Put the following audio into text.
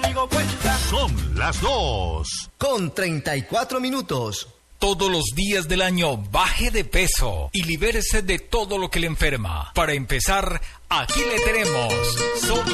Son las 2:34. Todos los días del año baje de peso y libérese de todo lo que le enferma. Para empezar, aquí le tenemos.